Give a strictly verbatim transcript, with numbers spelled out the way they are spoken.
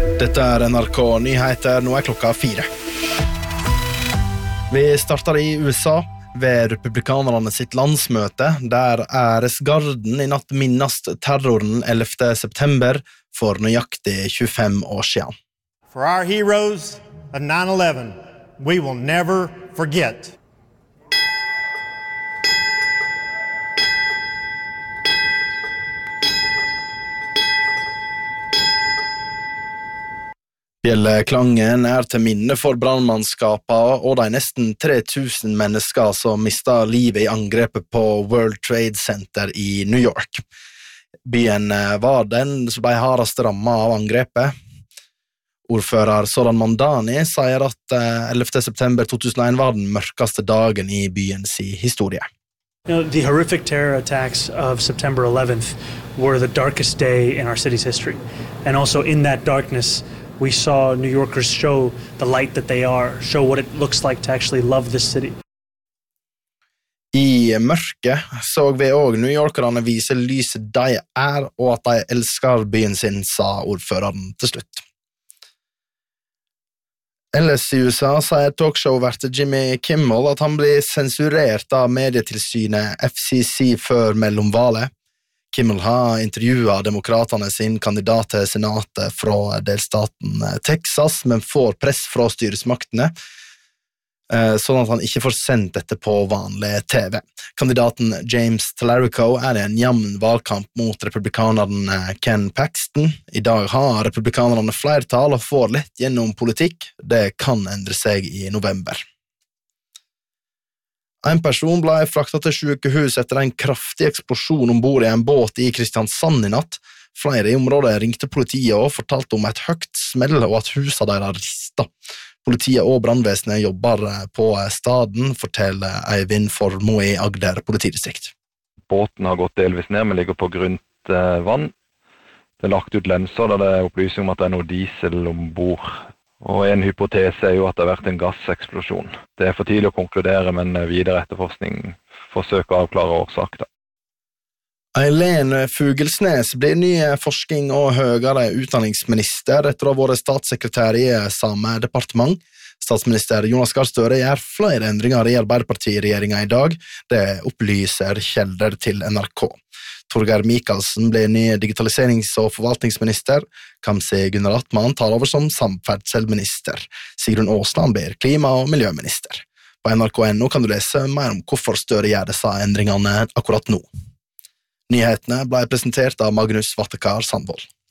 Dette er N R K Nyheter, nå er klokka fire. Vi starter i U S A ved republikanerne sitt landsmøte, der æresgarden i natt minnast terroren ellevte september for nøyaktig tjuefem år siden. For our heroes of nine eleven, we will never forget. Bjelleklangen er til minne for brannmannskapene og de nesten tre tusen mennesker som mistet livet i angrepet på World Trade Center i New York. Byen var den som ble hardest rammet av angrepet. Ordfører Zoran Mondani sier at ellevte september to tusen og en var den mørkeste dagen i byens historie. You know, the horrific terror attacks of September eleventh were the darkest day in our city's history. And also in that darkness, we saw New Yorkers show the light that they are, show what it looks like to actually love this city. I mørket så vi også New Yorkerne vise lyset de er, og at de elsker byen sin, sa ordføreren til slutt. Ellers i U S A sier talkshow-verter Jimmy Kimmel at han blir sensurert av medietilsynet F C C før mellomvalet. Kimmel har intervjuet demokraterne sin kandidat til senatet fra delstaten Texas, men får press fra styresmaktene, sånn at han ikke får sendt dette på vanlig T V. Kandidaten James Talarico er i en jamn valgkamp mot republikaneren Ken Paxton. I dag har republikanerne flertall og får lett gjennom politikk. Det kan endre seg i november. En person ble fraktet til sykehus etter en kraftig eksplosjon ombord i en båt i Kristiansand i natt. Flere i området ringte politiet og fortalte om et høyt smell og at huset deres ristet. Politiet og brannvesenet jobber på staden, forteller Eivind Formo i Agder politidistrikt. Båten har gått delvis ned, men ligger på grunt vann. Det er lagt ut lenser der det er opplysning om at det er noe diesel ombord. Og en hypotese er jo at det har vært en gasseksplosjon. Det er for tidlig å konkludere, men videre etterforskning forsøker å avklare årsak. Da. Eileen Fugelsnes blir ny forskning- og høyere utdanningsminister etter å ha vært statssekretær i samme departement. Statsminister Jonas Gahr Støre gjør flere endringer i Arbeiderparti-regjeringen i dag. Det opplyser kjelder til N R K. Torgeir Michaelsen blir ny digitaliserings- og forvaltningsminister. Kamzy Gunaratnam tar over som samferdselsminister. Sigrun Aasland blir klima- og miljøminister. På N R K punktum N O kan du lese mer om hvorfor Støre gjør disse endringene akkurat nå. Nyhetene ble presentert av Magnus Vattekar Sandvold.